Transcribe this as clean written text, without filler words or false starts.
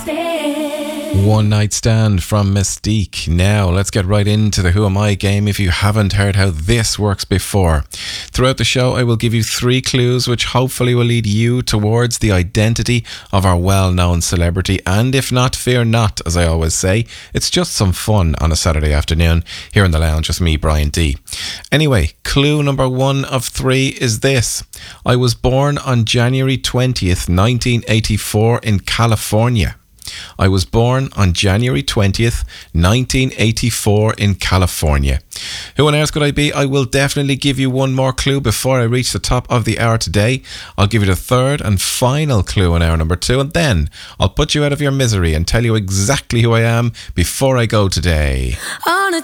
One Night Stand from Mystique. Now, let's get right into the Who Am I game if you haven't heard how this works before. Throughout the show, I will give you 3 clues which hopefully will lead you towards the identity of our well-known celebrity. And if not, fear not, as I always say. It's just some fun on a Saturday afternoon here in the lounge with me, Brian D. Anyway, clue number 1 of 3 is this. I was born on January 20th, 1984 in California. I was born on January 20th, 1984 in California. Who on earth could I be? I will definitely give you one more clue before I reach the top of the hour today. I'll give you the third and final clue in hour number 2, and then I'll put you out of your misery and tell you exactly who I am before I go today. On a